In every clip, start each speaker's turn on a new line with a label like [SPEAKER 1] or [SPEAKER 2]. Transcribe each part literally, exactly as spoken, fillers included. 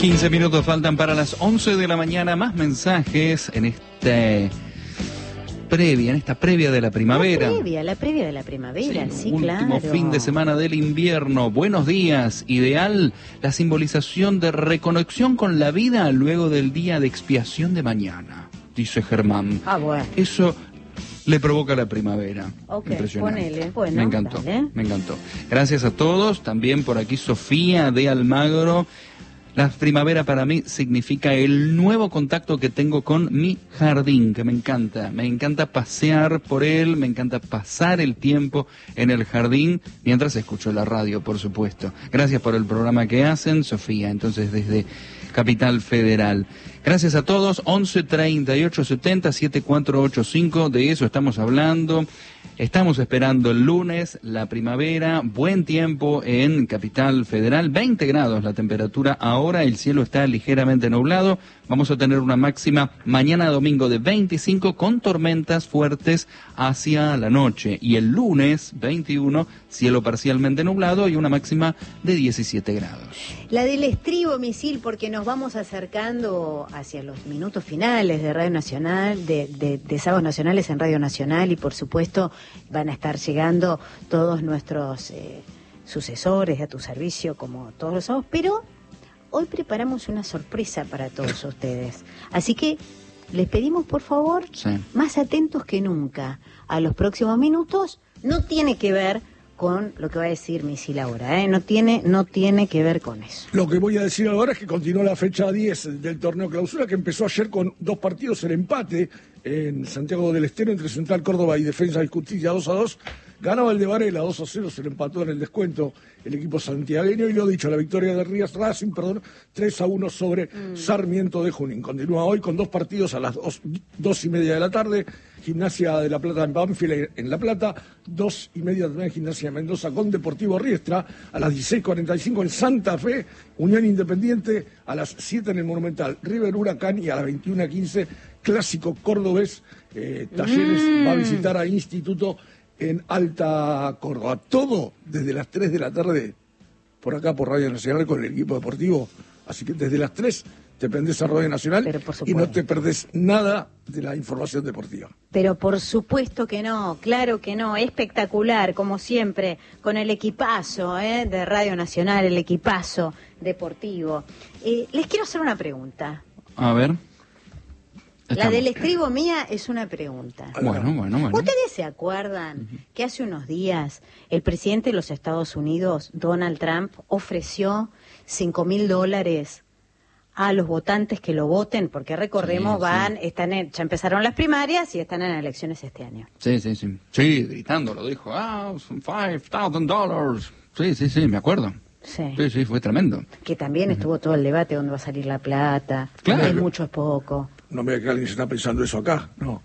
[SPEAKER 1] quince minutos faltan para las once de la mañana. Más mensajes en este previa, en esta previa de la primavera.
[SPEAKER 2] La previa, la previa de la primavera, sí, sí claro.
[SPEAKER 1] Último fin de semana del invierno. Buenos días. Ideal la simbolización de reconexión con la vida luego del día de expiación de mañana, dice Germán.
[SPEAKER 2] Ah, bueno.
[SPEAKER 1] Eso le provoca la primavera.
[SPEAKER 2] Ok,
[SPEAKER 1] impresionante.
[SPEAKER 2] ponele. Bueno,
[SPEAKER 1] me encantó,
[SPEAKER 2] dale.
[SPEAKER 1] me encantó. Gracias a todos. También por aquí Sofía de Almagro. La primavera para mí significa el nuevo contacto que tengo con mi jardín, que me encanta. Me encanta pasear por él, me encanta pasar el tiempo en el jardín mientras escucho la radio, por supuesto. Gracias por el programa que hacen, Sofía, entonces desde Capital Federal. Gracias a todos, once treinta y ocho setenta setenta y cuatro ochenta y cinco, de eso estamos hablando. Estamos esperando el lunes, la primavera, buen tiempo en Capital Federal, veinte grados la temperatura ahora, el cielo está ligeramente nublado, vamos a tener una máxima mañana domingo de veinticinco con tormentas fuertes hacia la noche y el lunes veintiuno, cielo parcialmente nublado y una máxima de diecisiete grados.
[SPEAKER 2] La del estribo, Misil, porque nos vamos acercando hacia los minutos finales de Radio Nacional, de, de, de Sábados Nacionales en Radio Nacional y por supuesto van a estar llegando todos nuestros eh, sucesores a tu servicio como todos los sábados, pero hoy preparamos una sorpresa para todos ustedes. Así que les pedimos por favor,
[SPEAKER 1] sí,
[SPEAKER 2] más atentos que nunca a los próximos minutos. No tiene que ver con lo que va a decir Misil ahora, ¿eh? no tiene no tiene que ver con eso.
[SPEAKER 3] Lo que voy a decir ahora es que continuó la fecha diez del torneo clausura, que empezó ayer con dos partidos, el empate en Santiago del Estero entre Central Córdoba y Defensa y Justicia dos a dos. Ganaba el de Varela dos a cero, se le empató en el descuento el equipo santiagueño y lo dicho, la victoria de Rías Racing, perdón, tres a uno sobre mm. Sarmiento de Junín. Continúa hoy con dos partidos a las dos, dos y media de la tarde, Gimnasia de La Plata en Banfield en La Plata, dos y media también Gimnasia de Mendoza con Deportivo Riestra, a las dieciséis cuarenta y cinco en Santa Fe, Unión Independiente, a las siete en el Monumental, River Huracán y a las veintiuna quince, Clásico Cordobés, eh, Talleres mm. va a visitar a Instituto en Alta Córdoba. Todo desde las tres de la tarde por acá por Radio Nacional con el equipo deportivo. Así que desde las tres te prendés a Radio Nacional y no te perdés nada de la información deportiva.
[SPEAKER 2] Pero por supuesto que no, claro que no, espectacular, como siempre, con el equipazo ¿eh? de Radio Nacional, el equipazo deportivo. Eh, les quiero hacer una pregunta.
[SPEAKER 1] A ver.
[SPEAKER 2] Estamos. La del estribo mía es una pregunta.
[SPEAKER 1] Bueno, bueno, bueno.
[SPEAKER 2] ¿Ustedes se acuerdan uh-huh. que hace unos días el presidente de los Estados Unidos, Donald Trump, ofreció cinco mil dólares a los votantes que lo voten? Porque recordemos, sí, van, sí. están en, ya empezaron las primarias y están en elecciones este año.
[SPEAKER 1] Sí, sí, sí. Sí, gritando, lo dijo. Ah, five thousand dollars. Sí, sí, sí, me acuerdo.
[SPEAKER 2] Sí.
[SPEAKER 1] sí, sí, fue tremendo.
[SPEAKER 2] Que también uh-huh. estuvo todo el debate dónde va a salir la plata.
[SPEAKER 1] Claro.
[SPEAKER 2] Es mucho, es poco.
[SPEAKER 3] No me diga que alguien se está pensando eso acá, no.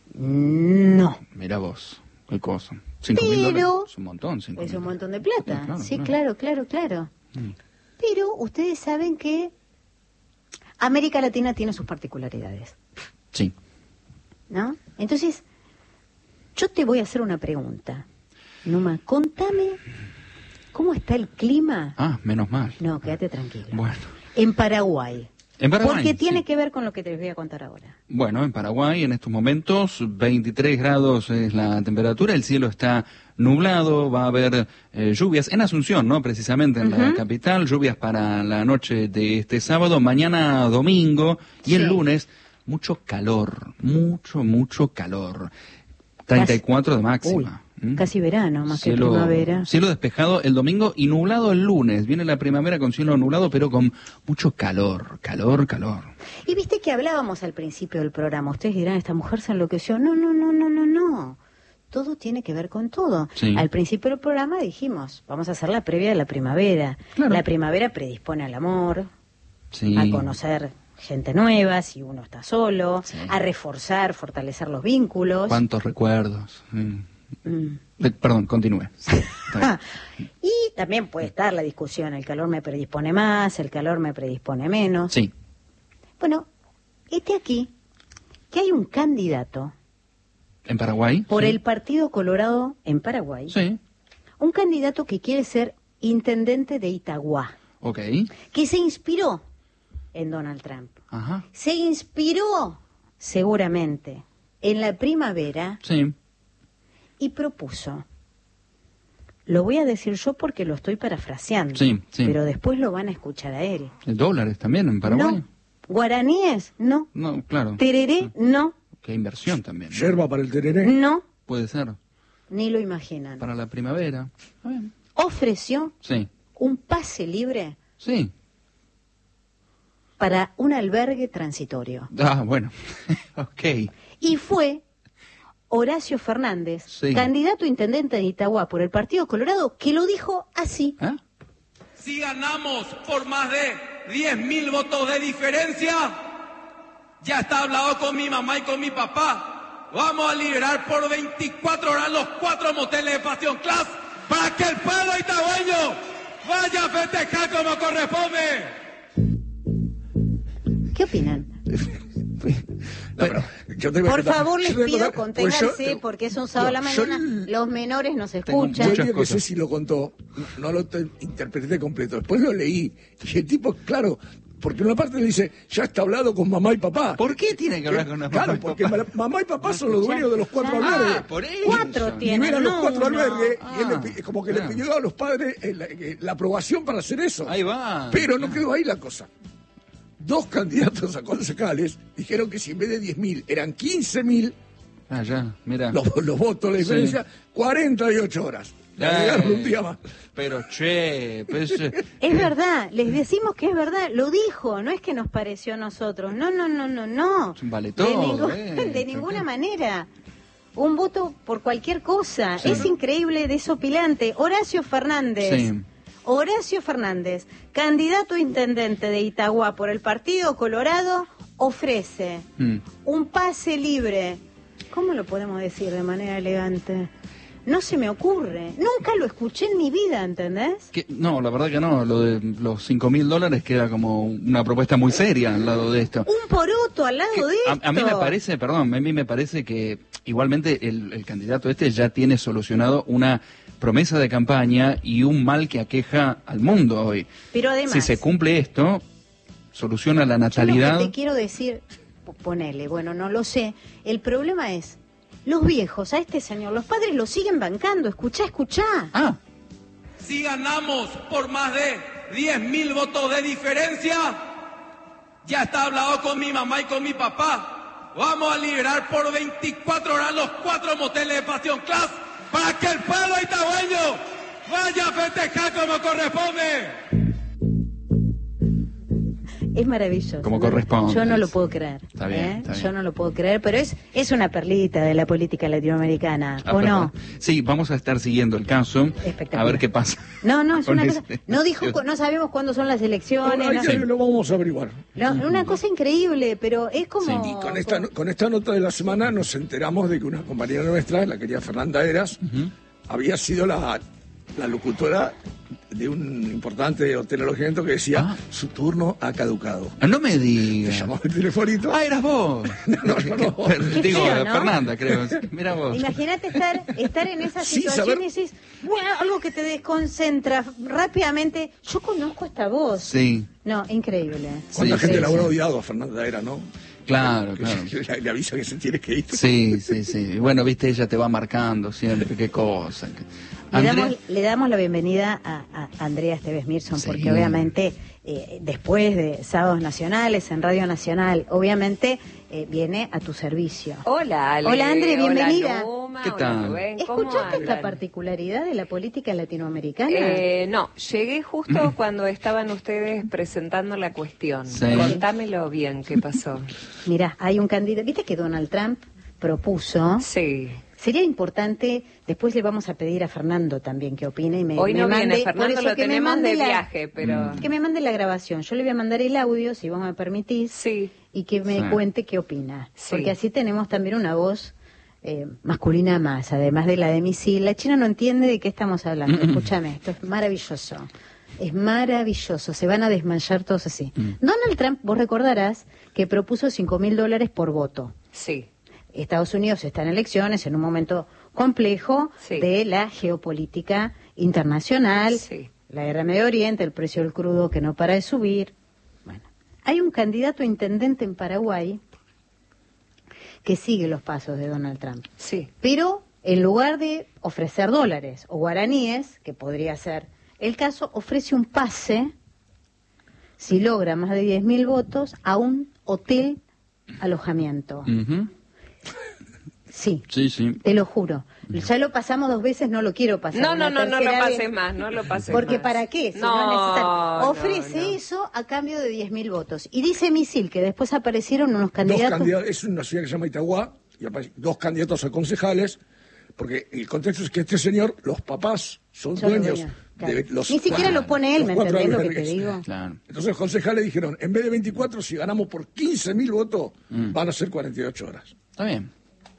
[SPEAKER 2] No.
[SPEAKER 1] Mira vos, qué cosa. Cinco mil dólares es un montón. Cinco
[SPEAKER 2] es
[SPEAKER 1] mil.
[SPEAKER 2] un montón de plata.
[SPEAKER 1] Sí, claro,
[SPEAKER 2] sí,
[SPEAKER 1] claro,
[SPEAKER 2] claro, claro. claro.
[SPEAKER 1] Mm.
[SPEAKER 2] Pero ustedes saben que América Latina tiene sus particularidades.
[SPEAKER 1] Sí.
[SPEAKER 2] ¿No? Entonces, yo te voy a hacer una pregunta. Numa, contame cómo está el clima.
[SPEAKER 1] Ah, menos mal.
[SPEAKER 2] No, quédate tranquilo.
[SPEAKER 1] Bueno.
[SPEAKER 2] En Paraguay.
[SPEAKER 1] En Paraguay,
[SPEAKER 2] porque tiene
[SPEAKER 1] sí.
[SPEAKER 2] que ver con lo que te voy a contar ahora.
[SPEAKER 1] Bueno, en Paraguay en estos momentos veintitrés grados es la temperatura, el cielo está nublado, va a haber eh, lluvias en Asunción, ¿no? Precisamente en uh-huh. la capital, lluvias para la noche de este sábado, mañana domingo y sí. el lunes mucho calor, mucho, mucho calor. treinta y cuatro de máxima.
[SPEAKER 2] Uy, ¿Mm? Casi verano, más
[SPEAKER 1] cielo,
[SPEAKER 2] que primavera.
[SPEAKER 1] Cielo despejado el domingo y nublado el lunes. Viene la primavera con cielo nublado, pero con mucho calor, calor, calor.
[SPEAKER 2] Y viste que hablábamos al principio del programa. Ustedes dirán, esta mujer se enloqueció. No, no, no, no, no, no. Todo tiene que ver con todo.
[SPEAKER 1] Sí.
[SPEAKER 2] Al principio del programa dijimos, vamos a hacer la previa de la primavera.
[SPEAKER 1] Claro.
[SPEAKER 2] La primavera predispone al amor,
[SPEAKER 1] sí.
[SPEAKER 2] a conocer gente nueva, si uno está solo,
[SPEAKER 1] sí.
[SPEAKER 2] a reforzar, fortalecer los vínculos.
[SPEAKER 1] ¿Cuántos recuerdos? Mm.
[SPEAKER 2] Mm.
[SPEAKER 1] Eh, perdón, continúe. Sí,
[SPEAKER 2] y también puede estar la discusión, el calor me predispone más, el calor me predispone menos.
[SPEAKER 1] Sí.
[SPEAKER 2] Bueno, este aquí, que hay un candidato.
[SPEAKER 1] ¿En Paraguay?
[SPEAKER 2] Por
[SPEAKER 1] sí.
[SPEAKER 2] el Partido Colorado en Paraguay.
[SPEAKER 1] Sí.
[SPEAKER 2] Un candidato que quiere ser intendente de Itagua.
[SPEAKER 1] Ok.
[SPEAKER 2] Que se inspiró en Donald Trump.
[SPEAKER 1] Ajá.
[SPEAKER 2] Se inspiró, seguramente, en la primavera
[SPEAKER 1] Sí.
[SPEAKER 2] y propuso. Lo voy a decir yo porque lo estoy parafraseando,
[SPEAKER 1] Sí, sí.
[SPEAKER 2] pero después lo van a escuchar a él.
[SPEAKER 1] ¿Dólares también en Paraguay?
[SPEAKER 2] No. Guaraníes, no.
[SPEAKER 1] No, claro.
[SPEAKER 2] Tereré, no.
[SPEAKER 1] Qué inversión también. ¿no?
[SPEAKER 3] Yerba para el tereré.
[SPEAKER 2] No,
[SPEAKER 1] Puede ser.
[SPEAKER 2] ni lo imaginan.
[SPEAKER 1] Para la primavera. Está bien.
[SPEAKER 2] Ofreció
[SPEAKER 1] Sí.
[SPEAKER 2] un pase libre
[SPEAKER 1] Sí.
[SPEAKER 2] para un albergue transitorio.
[SPEAKER 1] Ah, bueno. Ok.
[SPEAKER 2] Y fue Horacio Fernández,
[SPEAKER 1] Sí.
[SPEAKER 2] candidato a intendente de Itagua por el Partido Colorado, que lo dijo así.
[SPEAKER 1] ¿Ah?
[SPEAKER 4] Si ganamos por más de diez mil votos de diferencia, ya está hablado con mi mamá y con mi papá. Vamos a liberar por veinticuatro horas los cuatro moteles de Pasión Class para que el pueblo itagüeño vaya a festejar como corresponde.
[SPEAKER 2] ¿Qué opinan?
[SPEAKER 3] No, pero yo te voy a
[SPEAKER 2] Por
[SPEAKER 3] contar-
[SPEAKER 2] favor, les
[SPEAKER 3] yo te voy a
[SPEAKER 2] pido
[SPEAKER 3] contar- pues yo-
[SPEAKER 2] conténganse porque es un sábado a la
[SPEAKER 3] no, yo-
[SPEAKER 2] mañana, los menores nos
[SPEAKER 1] Tengo
[SPEAKER 2] escuchan.
[SPEAKER 3] Yo
[SPEAKER 1] muchas
[SPEAKER 3] digo que
[SPEAKER 1] cosas.
[SPEAKER 3] Ceci lo contó, no lo te- interpreté completo. Después lo leí y el tipo, claro, porque en una parte le dice, ya está hablado con mamá y papá.
[SPEAKER 1] ¿Por qué tiene que hablar con una
[SPEAKER 3] Claro,
[SPEAKER 1] mamá y
[SPEAKER 3] porque
[SPEAKER 1] papá?
[SPEAKER 3] ma- mamá y papá son los dueños de los cuatro albergues.
[SPEAKER 1] Ah, por eso.
[SPEAKER 2] Cuatro tienen,
[SPEAKER 3] Liberan los
[SPEAKER 2] no
[SPEAKER 3] cuatro
[SPEAKER 2] uno.
[SPEAKER 3] albergues y él le
[SPEAKER 1] Ah,
[SPEAKER 3] pi- como que
[SPEAKER 1] claro.
[SPEAKER 3] le pidió a los padres eh, la, eh, la aprobación para hacer eso.
[SPEAKER 1] Ahí va.
[SPEAKER 3] Pero no
[SPEAKER 1] Claro.
[SPEAKER 3] quedó ahí la cosa. Dos candidatos a concejales dijeron que si en vez de diez mil eran quince mil
[SPEAKER 1] Ah, ya, mira.
[SPEAKER 3] los, los votos, la diferencia, cuarenta y ocho horas. Le agregaron un día más.
[SPEAKER 1] Pero che, pues, eh,
[SPEAKER 2] Es verdad, les decimos que es verdad, lo dijo, no es que nos pareció a nosotros, no, no, no, no, no.
[SPEAKER 1] Vale
[SPEAKER 2] de,
[SPEAKER 1] todo,
[SPEAKER 2] ningún-
[SPEAKER 1] eh.
[SPEAKER 2] de ninguna manera. Un voto por cualquier cosa,
[SPEAKER 1] Sí.
[SPEAKER 2] es increíble, desopilante. Horacio Fernández,
[SPEAKER 1] Sí.
[SPEAKER 2] Horacio Fernández, candidato a intendente de Itagua por el Partido Colorado, ofrece
[SPEAKER 1] mm.
[SPEAKER 2] un pase libre. ¿Cómo lo podemos decir de manera elegante? No se me ocurre, nunca lo escuché en mi vida, ¿entendés?
[SPEAKER 1] Que- no, la verdad que no. Lo de los cinco mil dólares queda como una propuesta muy seria al lado de esto.
[SPEAKER 2] Un poroto al lado de esto.
[SPEAKER 1] A, a mí me parece, perdón, a mí me parece que igualmente el, el candidato este ya tiene solucionado una promesa de campaña y un mal que aqueja al mundo hoy.
[SPEAKER 2] Pero además,
[SPEAKER 1] Si se cumple esto, soluciona la
[SPEAKER 2] yo lo
[SPEAKER 1] natalidad.
[SPEAKER 2] que te quiero decir, p- ponele, bueno, no lo sé, el problema es, los viejos, a este señor, los padres lo siguen bancando, escuchá, escuchá.
[SPEAKER 1] Ah,
[SPEAKER 4] Si ganamos por más de diez mil votos de diferencia, ya está hablado con mi mamá y con mi papá. Vamos a liberar por veinticuatro horas los cuatro moteles de Pasión Class para que el pueblo itagüeño vaya a festejar como corresponde.
[SPEAKER 2] Es maravilloso.
[SPEAKER 1] Como
[SPEAKER 2] ¿no?
[SPEAKER 1] corresponde.
[SPEAKER 2] Yo no lo puedo creer.
[SPEAKER 1] Está bien,
[SPEAKER 2] ¿eh?
[SPEAKER 1] está bien.
[SPEAKER 2] Yo no lo puedo creer, pero es, es una perlita de la política latinoamericana,
[SPEAKER 1] ah,
[SPEAKER 2] ¿o no?
[SPEAKER 1] perdón. Sí, vamos a estar siguiendo el caso.
[SPEAKER 2] Espectacular.
[SPEAKER 1] A ver qué pasa.
[SPEAKER 2] No, no, es
[SPEAKER 1] con
[SPEAKER 2] una cosa.
[SPEAKER 1] este-
[SPEAKER 2] No dijo, cu- no sabemos cuándo son las elecciones.
[SPEAKER 3] Ahí
[SPEAKER 2] no
[SPEAKER 3] que
[SPEAKER 2] sé.
[SPEAKER 3] lo vamos a averiguar.
[SPEAKER 2] No, una cosa increíble, pero es como.
[SPEAKER 3] Y con esta, con esta nota de la semana nos enteramos de que una compañera nuestra, la querida Fernanda Eras, había sido la, la locutora de un importante hotel alojamiento que decía,
[SPEAKER 1] Ah.
[SPEAKER 3] su turno ha caducado.
[SPEAKER 1] Ah, no me
[SPEAKER 3] Te
[SPEAKER 1] digas.
[SPEAKER 3] llamaba el telefonito.
[SPEAKER 1] Ah, eras vos.
[SPEAKER 3] No, no, no.
[SPEAKER 2] Qué
[SPEAKER 1] Digo,
[SPEAKER 2] feo, ¿no?
[SPEAKER 1] Fernanda, creo. Mira vos.
[SPEAKER 2] Imagínate estar, estar en esa
[SPEAKER 3] Sí,
[SPEAKER 2] situación
[SPEAKER 3] saber-
[SPEAKER 2] y decís, bueno, algo que te desconcentra rápidamente. Yo conozco esta voz.
[SPEAKER 1] Sí,
[SPEAKER 2] No, increíble.
[SPEAKER 3] ¿Cuánta
[SPEAKER 1] Sí,
[SPEAKER 3] gente
[SPEAKER 1] sí,
[SPEAKER 3] la habrá
[SPEAKER 1] sí.
[SPEAKER 3] odiado a Fernanda Eras, no?
[SPEAKER 1] claro,
[SPEAKER 3] Que-
[SPEAKER 1] claro.
[SPEAKER 3] que le, le avisa que se tiene que ir.
[SPEAKER 1] Sí, sí, sí. Y bueno, viste, ella te va marcando siempre, qué cosa.
[SPEAKER 2] Le
[SPEAKER 1] Andrea-
[SPEAKER 2] damos, le damos la bienvenida a, a Andrea Esteves Mirson,
[SPEAKER 1] Sí.
[SPEAKER 2] porque obviamente eh, después de Sábados Nacionales en Radio Nacional, obviamente eh, viene a tu servicio.
[SPEAKER 5] Hola, Ale.
[SPEAKER 2] Hola, Andre, bienvenida.
[SPEAKER 5] Hola, Numa,
[SPEAKER 1] ¿Qué
[SPEAKER 5] hola,
[SPEAKER 1] tal?
[SPEAKER 5] Rubén, ¿cómo
[SPEAKER 2] ¿Escuchaste esta
[SPEAKER 5] andan?
[SPEAKER 2] particularidad de la política latinoamericana?
[SPEAKER 5] Eh, no, llegué justo cuando estaban ustedes presentando la cuestión.
[SPEAKER 1] Sí.
[SPEAKER 5] Contámelo bien, ¿qué pasó?
[SPEAKER 2] Mira, hay un candidato, viste que Donald Trump propuso,
[SPEAKER 5] Sí.
[SPEAKER 2] sería importante, después le vamos a pedir a Fernando también que opine y me,
[SPEAKER 5] Hoy
[SPEAKER 2] me
[SPEAKER 5] no
[SPEAKER 2] mande,
[SPEAKER 5] viene,
[SPEAKER 2] por
[SPEAKER 5] Fernando
[SPEAKER 2] eso
[SPEAKER 5] lo
[SPEAKER 2] que me
[SPEAKER 5] tenemos
[SPEAKER 2] mande
[SPEAKER 5] de
[SPEAKER 2] la-
[SPEAKER 5] viaje, pero...
[SPEAKER 2] que me mande la grabación, yo le voy a mandar el audio, si vos me permitís,
[SPEAKER 5] Sí.
[SPEAKER 2] y que me
[SPEAKER 1] Sí.
[SPEAKER 2] cuente qué opina,
[SPEAKER 5] Sí.
[SPEAKER 2] porque así tenemos también una voz eh, masculina más, además de la de misil. La China no entiende de qué estamos hablando,
[SPEAKER 1] Mm.
[SPEAKER 2] escúchame, esto es maravilloso. Es maravilloso, se van a desmayar todos así.
[SPEAKER 1] Mm.
[SPEAKER 2] Donald Trump, vos recordarás que propuso cinco mil dólares por voto.
[SPEAKER 5] Sí.
[SPEAKER 2] Estados Unidos está en elecciones, en un momento complejo
[SPEAKER 5] Sí.
[SPEAKER 2] de la geopolítica internacional,
[SPEAKER 5] Sí.
[SPEAKER 2] la guerra en Medio Oriente, el precio del crudo que no para de subir. Bueno, hay un candidato a intendente en Paraguay que sigue los pasos de Donald Trump.
[SPEAKER 5] Sí.
[SPEAKER 2] Pero en lugar de ofrecer dólares o guaraníes, que podría ser el caso, ofrece un pase, si logra más de diez mil votos, a un hotel alojamiento.
[SPEAKER 1] Uh-huh.
[SPEAKER 2] Sí,
[SPEAKER 1] sí, sí,
[SPEAKER 2] te lo juro. Ya lo pasamos dos veces, no lo quiero pasar.
[SPEAKER 5] No, no, no, no lo pases
[SPEAKER 2] vez.
[SPEAKER 5] más, no lo pases
[SPEAKER 2] Porque
[SPEAKER 5] más.
[SPEAKER 2] ¿para qué? Si
[SPEAKER 5] no,
[SPEAKER 2] no, es necesario. Ofrece
[SPEAKER 5] no, no.
[SPEAKER 2] eso a cambio de diez mil votos. Y dice Misil que después aparecieron unos candidatos.
[SPEAKER 3] Dos candidatos, es una ciudad que se llama Itagua, y aparecen dos candidatos a concejales, porque el contexto es que este señor, los papás son, son dueños
[SPEAKER 2] dueños, claro.
[SPEAKER 3] de los
[SPEAKER 2] Ni siquiera
[SPEAKER 3] cuatro,
[SPEAKER 2] lo pone él, ¿me entendés lo que te
[SPEAKER 3] albergues.
[SPEAKER 2] digo?
[SPEAKER 1] Claro.
[SPEAKER 3] Entonces los concejales dijeron, en vez de veinticuatro, si ganamos por quince mil votos, mm. van a ser cuarenta y ocho horas.
[SPEAKER 1] Está bien.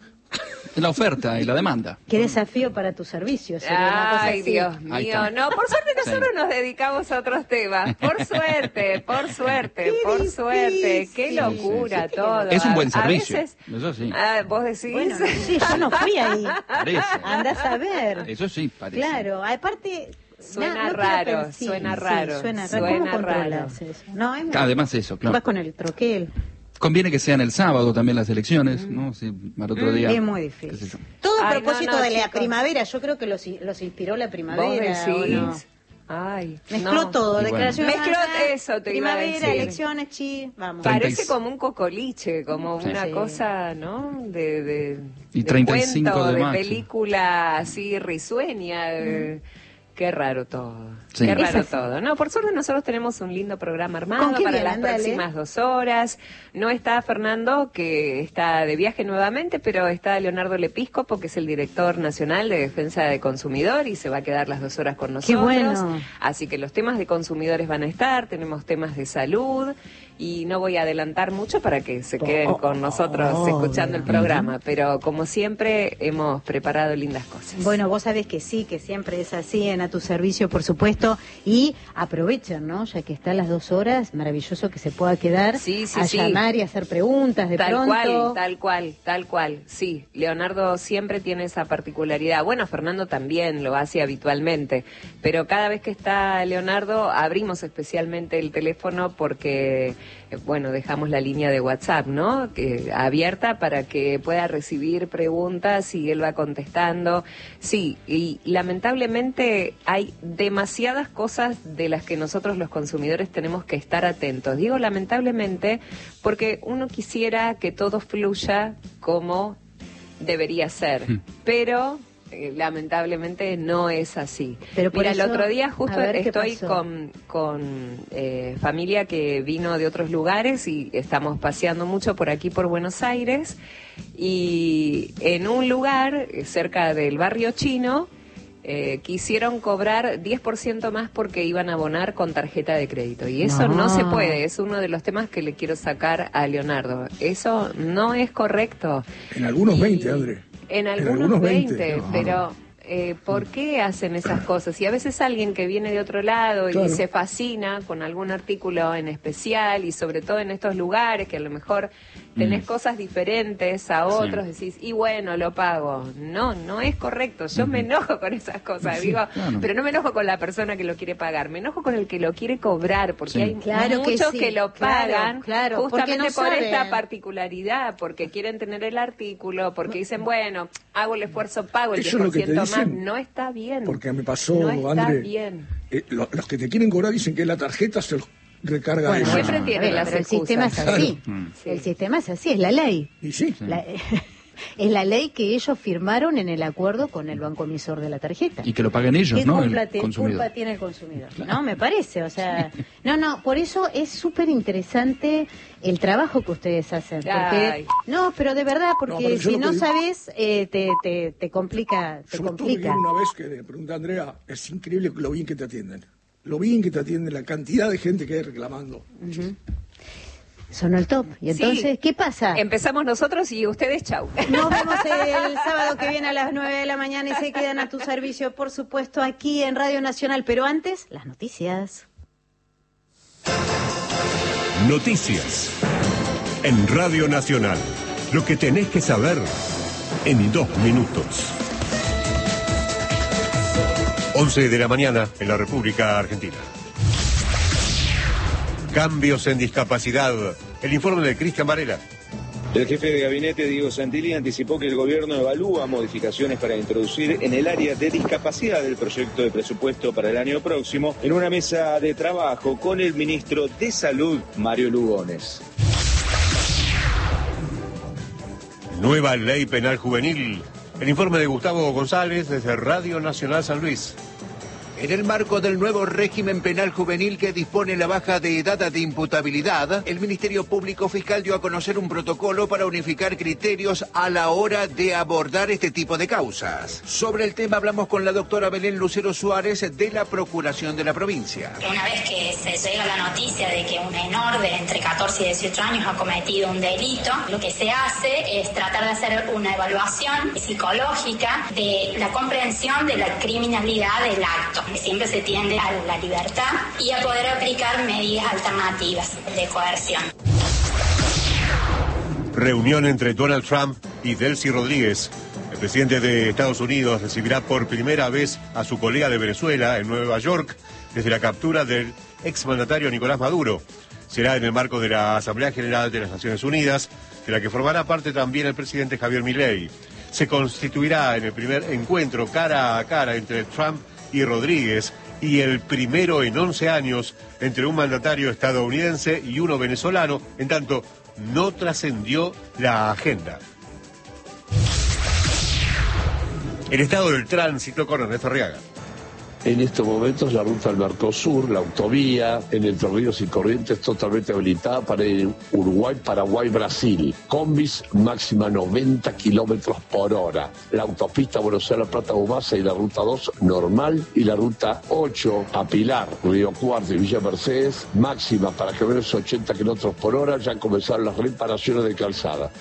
[SPEAKER 1] La oferta y la demanda.
[SPEAKER 2] Qué desafío para tu servicio. Sería una cosa
[SPEAKER 5] Ay,
[SPEAKER 2] así.
[SPEAKER 5] Dios mío. No, por suerte nosotros sí. nos dedicamos a otros temas. Por suerte, por suerte,
[SPEAKER 2] Qué
[SPEAKER 5] por
[SPEAKER 2] difícil.
[SPEAKER 5] suerte. Qué locura
[SPEAKER 2] sí, sí.
[SPEAKER 5] todo.
[SPEAKER 1] Es un buen
[SPEAKER 5] A
[SPEAKER 1] servicio.
[SPEAKER 5] veces,
[SPEAKER 1] eso sí.
[SPEAKER 5] ah, vos decís.
[SPEAKER 2] Bueno, no, sí, yo no fui ahí.
[SPEAKER 1] Parece.
[SPEAKER 2] Andás a ver.
[SPEAKER 1] Eso sí, parece.
[SPEAKER 2] Claro, aparte...
[SPEAKER 5] Suena
[SPEAKER 2] no, no
[SPEAKER 5] raro,
[SPEAKER 2] quiero pensar-
[SPEAKER 5] suena
[SPEAKER 2] sí,
[SPEAKER 5] raro,
[SPEAKER 2] Sí, suena raro.
[SPEAKER 5] suena
[SPEAKER 2] ¿Cómo
[SPEAKER 5] raro.
[SPEAKER 2] controlas eso? No, es muy-
[SPEAKER 1] Además eso, claro.
[SPEAKER 2] Vas con el troquel.
[SPEAKER 1] Conviene que sean el sábado también las elecciones,
[SPEAKER 2] Mm.
[SPEAKER 1] ¿no? Sí, al otro día.
[SPEAKER 2] Es muy
[SPEAKER 1] qué
[SPEAKER 2] difícil.
[SPEAKER 1] sé yo.
[SPEAKER 2] Todo a
[SPEAKER 5] Ay,
[SPEAKER 2] propósito
[SPEAKER 5] no, no,
[SPEAKER 2] de la
[SPEAKER 5] chicos.
[SPEAKER 2] primavera, yo creo que los, los inspiró la
[SPEAKER 5] Vos
[SPEAKER 2] primavera. ¿o
[SPEAKER 5] decís.
[SPEAKER 2] no?
[SPEAKER 5] Ay,
[SPEAKER 2] Mezcló
[SPEAKER 5] no.
[SPEAKER 2] todo,
[SPEAKER 1] Y
[SPEAKER 2] declaración
[SPEAKER 5] bueno. Mezcló
[SPEAKER 2] de
[SPEAKER 5] eso, te iba a
[SPEAKER 2] primavera,
[SPEAKER 5] decir.
[SPEAKER 2] elecciones, chi, vamos.
[SPEAKER 1] Treinta y-
[SPEAKER 5] Parece como un cocoliche, como
[SPEAKER 1] Sí.
[SPEAKER 5] una
[SPEAKER 2] Sí.
[SPEAKER 5] cosa, ¿no? De, de,
[SPEAKER 1] Y
[SPEAKER 5] de
[SPEAKER 1] treinta y cinco
[SPEAKER 5] cuento,
[SPEAKER 1] de
[SPEAKER 5] de
[SPEAKER 1] macho.
[SPEAKER 5] película así risueña. eh, Qué raro todo.
[SPEAKER 1] Sí.
[SPEAKER 5] Qué
[SPEAKER 2] Es
[SPEAKER 5] raro
[SPEAKER 2] así.
[SPEAKER 5] todo. No, por suerte nosotros tenemos un lindo programa armado
[SPEAKER 2] ¿Con qué
[SPEAKER 5] para
[SPEAKER 2] vienen?
[SPEAKER 5] las
[SPEAKER 2] Dale.
[SPEAKER 5] próximas dos horas. No está Fernando, que está de viaje nuevamente, pero está Leonardo Lepiscopo, que es el director nacional de Defensa del Consumidor, y se va a quedar las dos horas con
[SPEAKER 2] Qué
[SPEAKER 5] nosotros.
[SPEAKER 2] bueno.
[SPEAKER 5] Así que los temas de consumidores van a estar, tenemos temas de salud, y no voy a adelantar mucho para que se queden con nosotros
[SPEAKER 2] Oh,
[SPEAKER 5] escuchando el programa, pero como siempre hemos preparado lindas cosas.
[SPEAKER 2] Bueno, vos sabés que sí, que siempre es así, en A Tu Servicio, por supuesto, y aprovechen, ¿no? Ya que está a las dos horas, maravilloso que se pueda quedar
[SPEAKER 5] Sí, sí,
[SPEAKER 2] a
[SPEAKER 5] sí.
[SPEAKER 2] llamar y hacer preguntas de
[SPEAKER 5] Tal
[SPEAKER 2] pronto.
[SPEAKER 5] cual, tal cual, tal cual. Sí, Leonardo siempre tiene esa particularidad. Bueno, Fernando también lo hace habitualmente, pero cada vez que está Leonardo abrimos especialmente el teléfono porque, eh, bueno, dejamos la línea de WhatsApp, ¿no? Que, abierta para que pueda recibir preguntas y él va contestando. Sí, y lamentablemente hay demasiadas cosas de las que nosotros los consumidores tenemos que estar atentos. Digo lamentablemente porque uno quisiera que todo fluya como debería ser,
[SPEAKER 1] Hmm.
[SPEAKER 5] pero eh, lamentablemente no es así.
[SPEAKER 2] Pero por
[SPEAKER 5] Mira,
[SPEAKER 2] eso,
[SPEAKER 5] el otro día justo
[SPEAKER 2] a ver, ¿qué
[SPEAKER 5] estoy
[SPEAKER 2] pasó?
[SPEAKER 5] con, con eh, familia que vino de otros lugares y estamos paseando mucho por aquí por Buenos Aires, y en un lugar eh, cerca del barrio chino eh, quisieron cobrar diez por ciento más porque iban a abonar con tarjeta de crédito, y eso no.
[SPEAKER 2] No.
[SPEAKER 5] se puede. Es uno de los temas que le quiero sacar a Leonardo. Eso no es correcto.
[SPEAKER 3] En algunos
[SPEAKER 5] Y-
[SPEAKER 3] veinte, André.
[SPEAKER 5] En algunos,
[SPEAKER 3] algunos
[SPEAKER 5] veinte,
[SPEAKER 3] veinte,
[SPEAKER 5] pero eh, ¿por qué hacen esas cosas? Y a veces alguien que viene de otro lado y
[SPEAKER 3] Claro.
[SPEAKER 5] se fascina con algún artículo en especial, y sobre todo en estos lugares que a lo mejor tenés
[SPEAKER 1] Mm.
[SPEAKER 5] cosas diferentes a otros,
[SPEAKER 1] Sí.
[SPEAKER 5] decís, y bueno, lo pago. No, no es correcto. Yo me enojo con esas cosas,
[SPEAKER 1] Sí,
[SPEAKER 5] digo,
[SPEAKER 1] claro.
[SPEAKER 5] pero no me enojo con la persona que lo quiere pagar, me enojo con el que lo quiere cobrar, porque
[SPEAKER 1] Sí.
[SPEAKER 5] hay
[SPEAKER 2] Claro que
[SPEAKER 5] muchos
[SPEAKER 2] sí,
[SPEAKER 5] que, lo
[SPEAKER 2] claro,
[SPEAKER 5] pagan
[SPEAKER 2] claro, porque
[SPEAKER 5] justamente
[SPEAKER 2] no
[SPEAKER 5] por
[SPEAKER 2] saben.
[SPEAKER 5] esta particularidad, porque quieren tener el artículo, porque dicen, bueno, hago el esfuerzo, pago el
[SPEAKER 3] Eso
[SPEAKER 5] diez
[SPEAKER 3] es
[SPEAKER 5] por
[SPEAKER 3] lo que te
[SPEAKER 5] ciento más.
[SPEAKER 3] dicen.
[SPEAKER 5] No está bien.
[SPEAKER 3] Porque me pasó,
[SPEAKER 5] No está
[SPEAKER 3] André.
[SPEAKER 5] bien.
[SPEAKER 3] Eh, lo- los que te quieren cobrar dicen que la tarjeta se los recarga
[SPEAKER 2] Bueno,
[SPEAKER 3] ellos.
[SPEAKER 5] siempre
[SPEAKER 1] Ah.
[SPEAKER 5] tiene
[SPEAKER 2] Bueno,
[SPEAKER 5] las
[SPEAKER 2] pero el
[SPEAKER 5] excusas.
[SPEAKER 2] sistema es así.
[SPEAKER 1] Claro.
[SPEAKER 5] Sí.
[SPEAKER 2] El sistema es así, es la ley.
[SPEAKER 3] Y sí.
[SPEAKER 2] La- es la ley que ellos firmaron en el acuerdo con el banco emisor de la tarjeta.
[SPEAKER 1] Y que lo paguen ellos,
[SPEAKER 2] ¿Qué
[SPEAKER 1] ¿no?
[SPEAKER 2] culpa,
[SPEAKER 1] El
[SPEAKER 2] te-
[SPEAKER 1] consumidor.
[SPEAKER 2] culpa tiene el consumidor? No, me parece, o sea, no, no, por eso es súper interesante el trabajo que ustedes hacen. Porque,
[SPEAKER 5] Ay.
[SPEAKER 2] no, pero de verdad,
[SPEAKER 3] No,
[SPEAKER 2] porque
[SPEAKER 3] pero yo
[SPEAKER 2] si
[SPEAKER 3] lo
[SPEAKER 2] no
[SPEAKER 3] que digo-
[SPEAKER 2] sabes, eh, te, te, te complica, te
[SPEAKER 3] Yo estuve
[SPEAKER 2] complica.
[SPEAKER 3] bien una vez que le pregunté a Andrea, es increíble lo bien que te atienden. Lo bien que te atienden, la cantidad de gente que hay reclamando.
[SPEAKER 2] Sonó el top. Y entonces,
[SPEAKER 5] Sí.
[SPEAKER 2] ¿qué pasa?
[SPEAKER 5] Empezamos nosotros y ustedes, chau.
[SPEAKER 2] Nos vemos el sábado que viene a las nueve de la mañana y se quedan a tu servicio, por supuesto, aquí en Radio Nacional. Pero antes, las noticias.
[SPEAKER 6] Noticias. En Radio Nacional. Lo que tenés que saber en dos minutos. once de la mañana en la República Argentina. Cambios en discapacidad. El informe de Cristian Varela.
[SPEAKER 7] El jefe de gabinete, Diego Santilli, anticipó que el gobierno evalúa modificaciones para introducir en el área de discapacidad del proyecto de presupuesto para el año próximo en una mesa de trabajo con el ministro de Salud, Mario Lugones.
[SPEAKER 6] Nueva ley penal juvenil. El informe de Gustavo González desde Radio Nacional San Luis.
[SPEAKER 8] En el marco del nuevo régimen penal juvenil que dispone la baja de edad de imputabilidad, el Ministerio Público Fiscal dio a conocer un protocolo para unificar criterios a la hora de abordar este tipo de causas. Sobre el tema hablamos con la doctora Belén Lucero Suárez de la Procuración de la provincia.
[SPEAKER 9] Una vez que se llega la noticia de que un menor de entre catorce y dieciocho años ha cometido un delito, lo que se hace es tratar de hacer una evaluación psicológica de la comprensión de la criminalidad del acto. Siempre se tiende a la libertad y a poder aplicar medidas alternativas de coerción.
[SPEAKER 6] Reunión entre Donald Trump y Delcy Rodríguez. El presidente de Estados Unidos recibirá por primera vez a su colega de Venezuela en Nueva York desde la captura del exmandatario Nicolás Maduro. Será en el marco de la Asamblea General de las Naciones Unidas, de la que formará parte también el presidente Javier Milei. Se constituirá en el primer encuentro cara a cara entre Trump y Rodríguez, y el primero en once años entre un mandatario estadounidense y uno venezolano. En tanto, no trascendió la agenda. El estado del tránsito con Ernesto Arriaga.
[SPEAKER 10] En estos momentos la ruta del Mercosur, la autovía en Entre Ríos y Corrientes totalmente habilitada para ir Uruguay, Paraguay, Brasil. Combis máxima noventa kilómetros por hora. La autopista Buenos Aires, La Plata, Humasa y la ruta dos normal. Y la ruta ocho a Pilar, Río Cuarto y Villa Mercedes máxima para camiones ochenta kilómetros por hora. Ya comenzaron las reparaciones de calzada.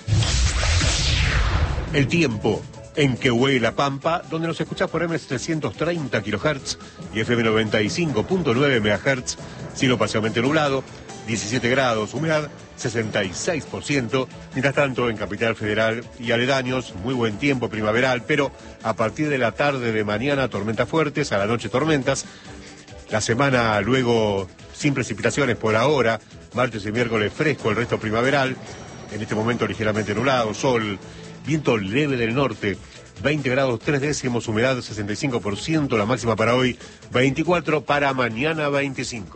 [SPEAKER 6] El tiempo. En Quehue, La Pampa, donde nos escuchás por M trescientos treinta kilohertz y F M noventa y cinco punto nueve megahertz, cielo parcialmente nublado, diecisiete grados, humedad sesenta y seis por ciento, mientras tanto en Capital Federal y aledaños, muy buen tiempo primaveral, pero a partir de la tarde de mañana tormentas fuertes, a la noche tormentas, la semana luego sin precipitaciones por ahora, martes y miércoles fresco, el resto primaveral, en este momento ligeramente nublado, sol, viento leve del norte, veinte grados tres décimos, humedad sesenta y cinco por ciento, la máxima para hoy veinticuatro, para mañana veinticinco.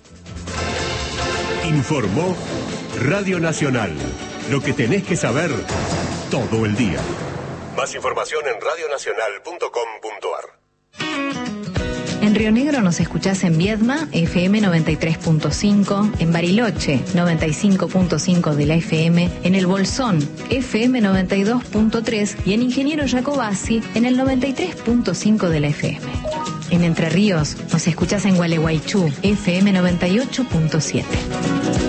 [SPEAKER 6] Informó Radio Nacional, lo que tenés que saber todo el día. Más información en radio nacional punto com punto ar.
[SPEAKER 11] En Río Negro nos escuchás en Viedma, F M noventa y tres punto cinco, en Bariloche, noventa y cinco punto cinco de la F M, en El Bolsón, F M noventa y dos punto tres y en Ingeniero Jacobasi, en el noventa y tres punto cinco de la F M. En Entre Ríos nos escuchás en Gualeguaychú, F M noventa y ocho punto siete.